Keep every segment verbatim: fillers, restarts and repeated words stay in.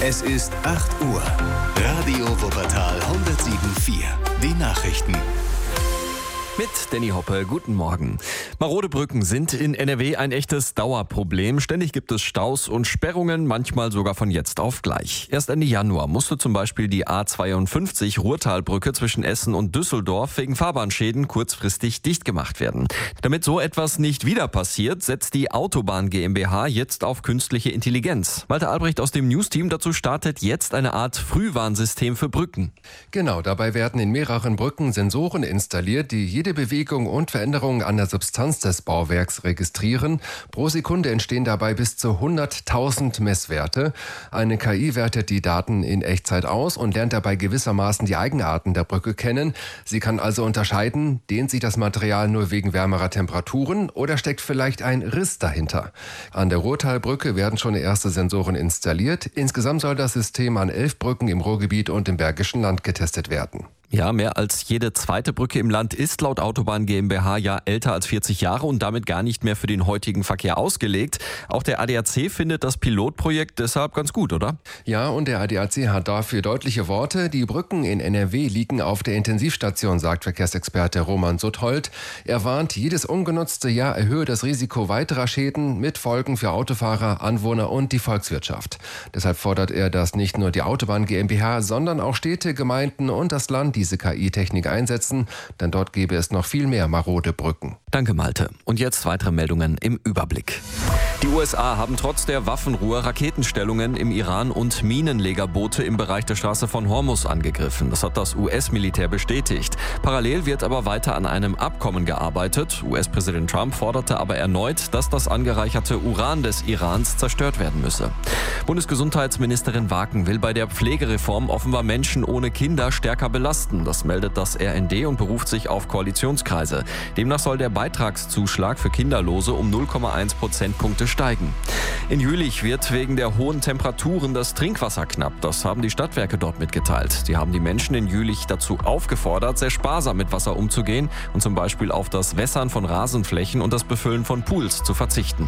Es ist acht Uhr. Radio Wuppertal hundertsieben Komma vier. Die Nachrichten. Mit Danny Hoppe, guten Morgen. Marode Brücken sind in N R W ein echtes Dauerproblem. Ständig gibt es Staus und Sperrungen, manchmal sogar von jetzt auf gleich. Erst Ende Januar musste zum Beispiel die A zweiundfünfzig Ruhrtalbrücke zwischen Essen und Düsseldorf wegen Fahrbahnschäden kurzfristig dicht gemacht werden. Damit so etwas nicht wieder passiert, setzt die Autobahn GmbH jetzt auf künstliche Intelligenz. Malte Albrecht aus dem News-Team dazu startet jetzt eine Art Frühwarnsystem für Brücken. Genau, dabei werden in mehreren Brücken Sensoren installiert, die jede Bewegung und Veränderungen an der Substanz des Bauwerks registrieren. Pro Sekunde entstehen dabei bis zu hunderttausend Messwerte. Eine K I wertet die Daten in Echtzeit aus und lernt dabei gewissermaßen die Eigenarten der Brücke kennen. Sie kann also unterscheiden, dehnt sich das Material nur wegen wärmerer Temperaturen oder steckt vielleicht ein Riss dahinter. An der Ruhrtalbrücke werden schon erste Sensoren installiert. Insgesamt soll das System an elf Brücken im Ruhrgebiet und im Bergischen Land getestet werden. Ja, mehr als jede zweite Brücke im Land ist laut Autobahn GmbH ja älter als vierzig Jahre und damit gar nicht mehr für den heutigen Verkehr ausgelegt. Auch der A D A C findet das Pilotprojekt deshalb ganz gut, oder? Ja, und der A D A C hat dafür deutliche Worte. Die Brücken in N R W liegen auf der Intensivstation, sagt Verkehrsexperte Roman Suthold. Er warnt, jedes ungenutzte Jahr erhöhe das Risiko weiterer Schäden mit Folgen für Autofahrer, Anwohner und die Volkswirtschaft. Deshalb fordert er, dass nicht nur die Autobahn GmbH, sondern auch Städte, Gemeinden und das Land diese K I-Technik einsetzen, denn dort gäbe es noch viel mehr marode Brücken. Danke, Malte. Und jetzt weitere Meldungen im Überblick. Die U S A haben trotz der Waffenruhe Raketenstellungen im Iran und Minenlegerboote im Bereich der Straße von Hormuz angegriffen. Das hat das U S-Militär bestätigt. Parallel wird aber weiter an einem Abkommen gearbeitet. U S-Präsident Trump forderte aber erneut, dass das angereicherte Uran des Irans zerstört werden müsse. Bundesgesundheitsministerin Waken will bei der Pflegereform offenbar Menschen ohne Kinder stärker belasten. Das meldet das R N D und beruft sich auf Koalitionskreise. Demnach soll der Beitragszuschlag für Kinderlose um null Komma eins Prozentpunkte steigen. In Jülich wird wegen der hohen Temperaturen das Trinkwasser knapp. Das haben die Stadtwerke dort mitgeteilt. Sie haben die Menschen in Jülich dazu aufgefordert, sehr sparsam mit Wasser umzugehen und zum Beispiel auf das Wässern von Rasenflächen und das Befüllen von Pools zu verzichten.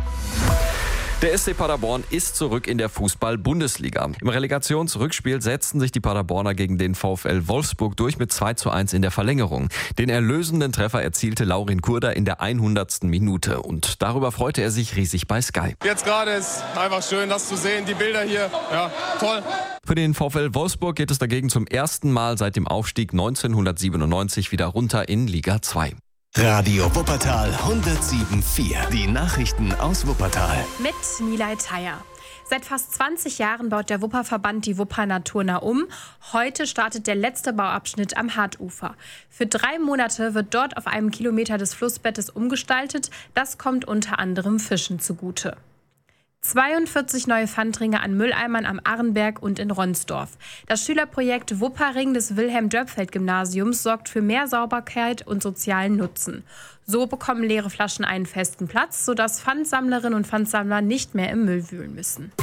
Der S C Paderborn ist zurück in der Fußball-Bundesliga. Im Relegationsrückspiel setzten sich die Paderborner gegen den VfL Wolfsburg durch mit zwei zu eins in der Verlängerung. Den erlösenden Treffer erzielte Laurin Kurder in der hundertsten Minute. Und darüber freute er sich riesig bei Sky. Jetzt gerade ist einfach schön, das zu sehen, die Bilder hier. Ja, toll. Für den VfL Wolfsburg geht es dagegen zum ersten Mal seit dem Aufstieg neunzehnhundertsiebenundneunzig wieder runter in Liga zwei. Radio Wuppertal hundertsieben Komma vier. Die Nachrichten aus Wuppertal. Mit Nilay Thayer. Seit fast zwanzig Jahren baut der Wupperverband die Wupper Naturnah um. Heute startet der letzte Bauabschnitt am Hartufer. Für drei Monate wird dort auf einem Kilometer des Flussbettes umgestaltet. Das kommt unter anderem Fischen zugute. zweiundvierzig neue Pfandringe an Mülleimern am Arrenberg und in Ronsdorf. Das Schülerprojekt Wupperring des Wilhelm-Dörpfeld-Gymnasiums sorgt für mehr Sauberkeit und sozialen Nutzen. So bekommen leere Flaschen einen festen Platz, sodass Pfandsammlerinnen und Pfandsammler nicht mehr im Müll wühlen müssen.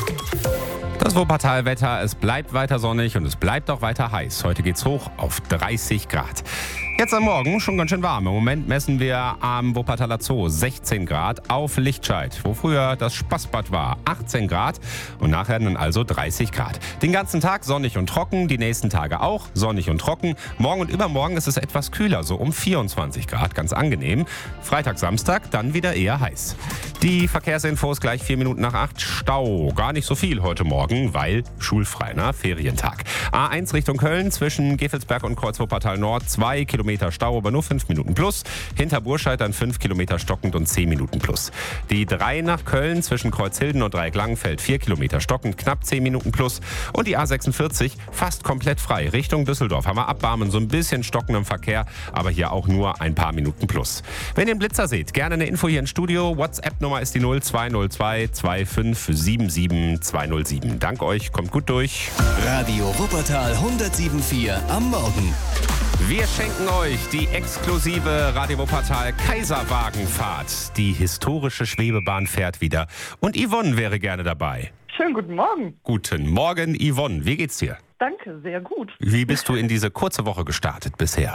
Das Wuppertal-Wetter, es bleibt weiter sonnig und es bleibt auch weiter heiß. Heute geht's hoch auf dreißig Grad. Jetzt am Morgen schon ganz schön warm. Im Moment messen wir am Wuppertaler Zoo sechzehn Grad, auf Lichtscheid, wo früher das Spaßbad war, achtzehn Grad und nachher dann also dreißig Grad. Den ganzen Tag sonnig und trocken, die nächsten Tage auch sonnig und trocken. Morgen und übermorgen ist es etwas kühler, so um vierundzwanzig Grad, ganz angenehm. Freitag, Samstag dann wieder eher heiß. Die Verkehrsinfos gleich vier Minuten nach acht. Stau, gar nicht so viel heute Morgen, weil schulfrei, ne? Ferientag. A eins Richtung Köln zwischen Gevelsberg und Kreuz-Wuppertal Nord, zwei Kilometer Stau, aber nur fünf Minuten plus. Hinter Burscheid dann fünf Kilometer stockend und zehn Minuten plus. Die drei nach Köln zwischen Kreuzhilden und Dreieck-Langenfeld, vier Kilometer stockend, knapp zehn Minuten plus. Und die A sechsundvierzig fast komplett frei Richtung Düsseldorf. Haben wir Abbarmen, so ein bisschen stockendem Verkehr, aber hier auch nur ein paar Minuten plus. Wenn ihr einen Blitzer seht, gerne eine Info hier im Studio. WhatsApp-Nummer ist die null zwei null zwei zwei fünf sieben sieben zwei null sieben. Dank euch, kommt gut durch. Radio Wuppertal hundertsieben Komma vier am Morgen. Wir schenken euch die exklusive Radio Wuppertal Kaiserwagenfahrt. Die historische Schwebebahn fährt wieder. Und Yvonne wäre gerne dabei. Schönen guten Morgen. Guten Morgen, Yvonne. Wie geht's dir? Danke, sehr gut. Wie bist du in diese kurze Woche gestartet bisher?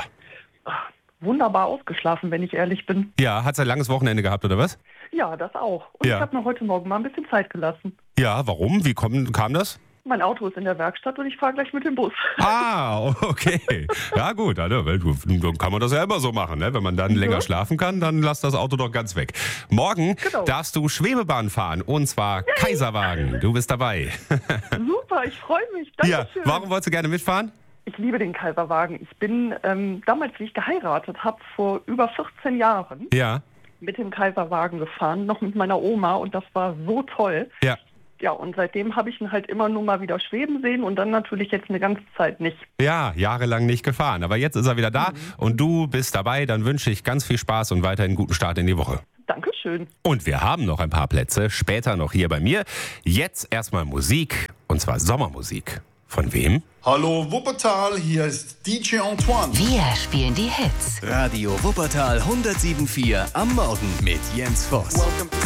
Wunderbar ausgeschlafen, wenn ich ehrlich bin. Ja, hat's ein langes Wochenende gehabt, oder was? Ja, das auch. Und ja. Ich habe mir heute Morgen mal ein bisschen Zeit gelassen. Ja, warum? Wie komm, kam das? Mein Auto ist in der Werkstatt und ich fahre gleich mit dem Bus. Ah, okay. Ja gut, also, dann kann man das ja immer so machen. Ne? Wenn man dann länger schlafen kann, dann lass das Auto doch ganz weg. Morgen Genau. darfst du Schwebebahn fahren und zwar Kaiserwagen. Du bist dabei. Super, ich freue mich. Ja, Dankeschön. warum wolltest du gerne mitfahren? Ich liebe den Kaiserwagen. Ich bin ähm, damals, wie ich geheiratet habe, vor über vierzehn Jahren Ja, mit dem Kaiserwagen gefahren, noch mit meiner Oma und das war so toll. ja. Ja, und seitdem habe ich ihn halt immer nur mal wieder schweben sehen und dann natürlich jetzt eine ganze Zeit nicht. Ja, jahrelang nicht gefahren. Aber jetzt ist er wieder da und du bist dabei. Dann wünsche ich ganz viel Spaß und weiterhin einen guten Start in die Woche. Dankeschön. Und wir haben noch ein paar Plätze, später noch hier bei mir. Jetzt erstmal Musik, und zwar Sommermusik. Von wem? Hallo Wuppertal, hier ist D J Antoine. Wir spielen die Hits. Radio Wuppertal hundertsieben Komma vier am Morgen mit Jens Voss. Welcome to